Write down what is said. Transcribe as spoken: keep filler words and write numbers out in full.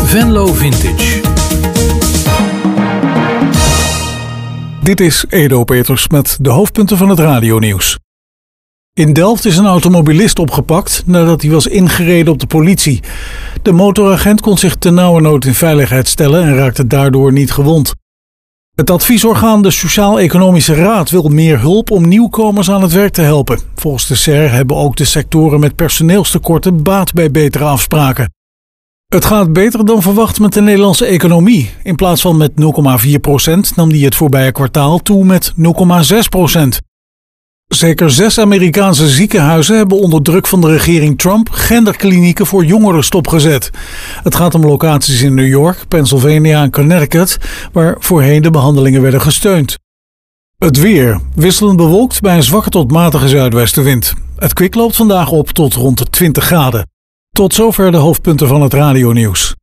Venlo Vintage. Dit is Edo Peters met de hoofdpunten van het radionieuws. In Delft is een automobilist opgepakt nadat hij was ingereden op de politie. De motoragent kon zich ternauwernood in veiligheid stellen en raakte daardoor niet gewond. Het adviesorgaan de Sociaal-Economische Raad wil meer hulp om nieuwkomers aan het werk te helpen. Volgens de S E R hebben ook de sectoren met personeelstekorten baat bij betere afspraken. Het gaat beter dan verwacht met de Nederlandse economie. In plaats van met nul komma vier procent nam die het voorbije kwartaal toe met nul komma zes procent. Zeker zes Amerikaanse ziekenhuizen hebben onder druk van de regering Trump genderklinieken voor jongeren stopgezet. Het gaat om locaties in New York, Pennsylvania en Connecticut, waar voorheen de behandelingen werden gesteund. Het weer. Wisselend bewolkt bij een zwakke tot matige zuidwestenwind. Het kwik loopt vandaag op tot rond de twintig graden. Tot zover de hoofdpunten van het radionieuws.